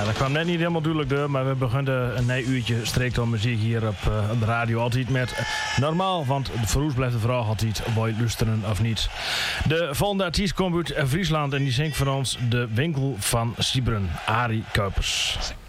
Ja, dat kwam net niet helemaal duidelijk door, maar we begonnen een uurtje streektal muziek hier op de radio. Altijd met normaal, want voor ons blijft de vraag altijd, boy luisteren of niet. De volgende artiest komt uit Friesland en die zingt voor ons De Winkel van Siebren, Arie Kuipers.